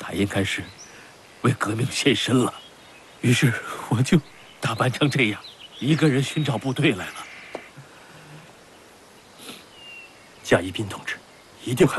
他应该是为革命献身了。于是我就打扮成这样，一个人寻找部队来了。 贾一斌同志，一定还